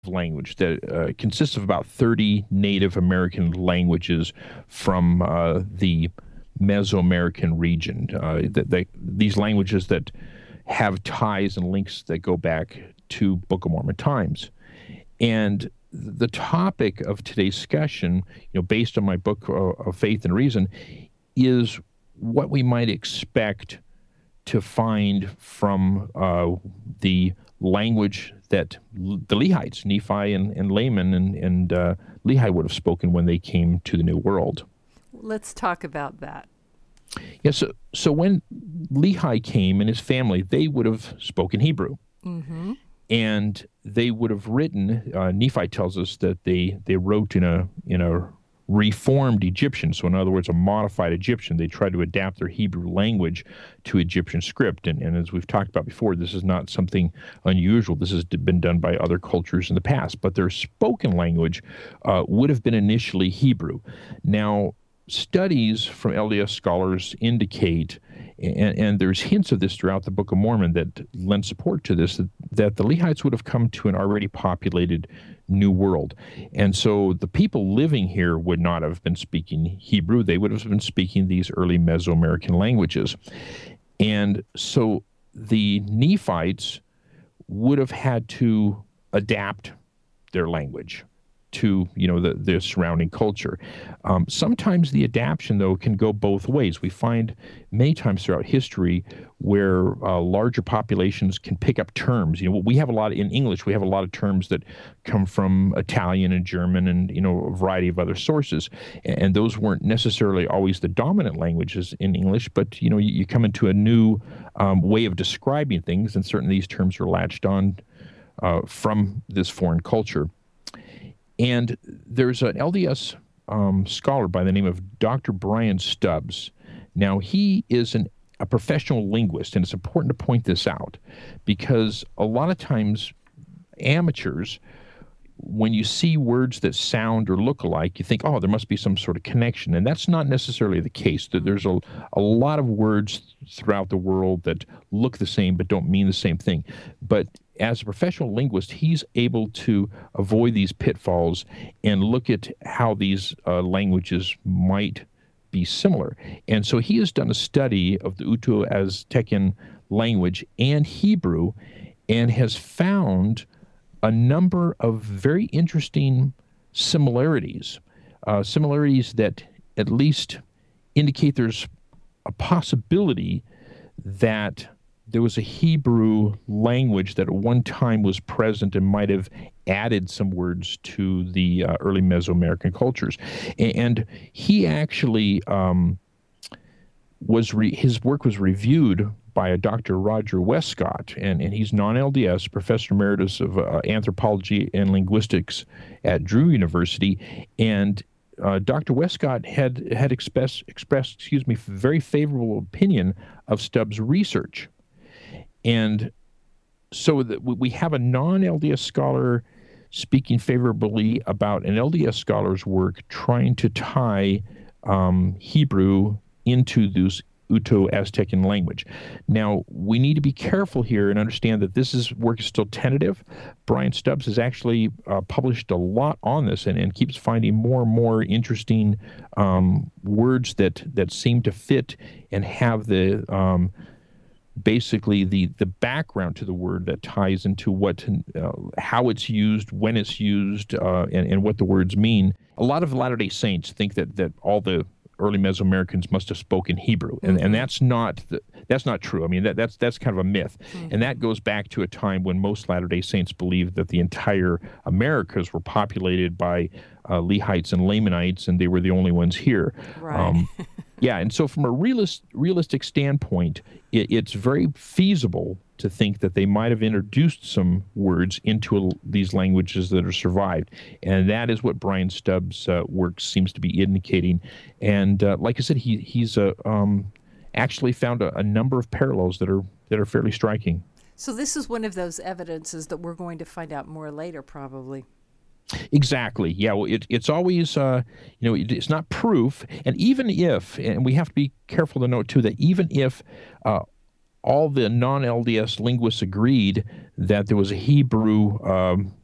language that consists of about 30 Native American languages from the Mesoamerican region. These languages that have ties and links that go back to Book of Mormon times. And the topic of today's discussion, based on my book of Faith and Reason, is what we might expect to find from the language that the Lehites, Nephi and Laman and Lehi would have spoken when they came to the New World. Let's talk about that. Yeah, so when Lehi came and his family, they would have spoken Hebrew. Mm-hmm. And they would have written, Nephi tells us that they wrote in a reformed Egyptian, so in other words, a modified Egyptian. They tried to adapt their Hebrew language to Egyptian script. And as we've talked about before, this is not something unusual. This has been done by other cultures in the past. But their spoken language would have been initially Hebrew. Now, studies from LDS scholars indicate, and there's hints of this throughout the Book of Mormon that lend support to this, that the Lehites would have come to an already populated New World. And so the people living here would not have been speaking Hebrew. They would have been speaking these early Mesoamerican languages. And so the Nephites would have had to adapt their language to the surrounding culture. Sometimes the adaptation, though, can go both ways. We find many times throughout history where larger populations can pick up terms. We have a lot in English. We have a lot of terms that come from Italian and German and a variety of other sources, and those weren't necessarily always the dominant languages in English. But you come into a new way of describing things, and certainly these terms are latched on from this foreign culture. And there's an LDS scholar by the name of Dr. Brian Stubbs. Now, he is a professional linguist, and it's important to point this out because a lot of times amateurs, when you see words that sound or look alike, you think, oh, there must be some sort of connection. And that's not necessarily the case. There's a lot of words throughout the world that look the same but don't mean the same thing. But as a professional linguist, he's able to avoid these pitfalls and look at how these languages might be similar. And so he has done a study of the Uto-Aztecan language and Hebrew and has found a number of very interesting similarities, similarities that at least indicate there's a possibility that there was a Hebrew language that at one time was present and might have added some words to the early Mesoamerican cultures. And he actually his work was reviewed by a Dr. Roger Westcott, and he's non-LDS, Professor Emeritus of Anthropology and Linguistics at Drew University, and Dr. Westcott had expressed very favorable opinion of Stubbs' research. And so we have a non-LDS scholar speaking favorably about an LDS scholar's work trying to tie Hebrew into this Uto-Aztecan language. Now, we need to be careful here and understand that work is still tentative. Brian Stubbs has actually published a lot on this and keeps finding more and more interesting words that seem to fit and have the basically the background to the word that ties into how it's used, when it's used, and what the words mean. A lot of Latter-day Saints think that all the early Mesoamericans must have spoken Hebrew, and that's not true. I mean, that's kind of a myth, and that goes back to a time when most Latter-day Saints believed that the entire Americas were populated by Lehites and Lamanites, and they were the only ones here. Right. Yeah, and so from a realistic standpoint, it's very feasible to think that they might have introduced some words into these languages that are survived. And that is what Brian Stubbs' work seems to be indicating. And like I said, he's actually found a number of parallels that are fairly striking. So this is one of those evidences that we're going to find out more later, probably. Exactly. Yeah. Well, it's always, it's not proof. And even if, and we have to be careful to note too, that even if all the non-LDS linguists agreed that there was a Hebrew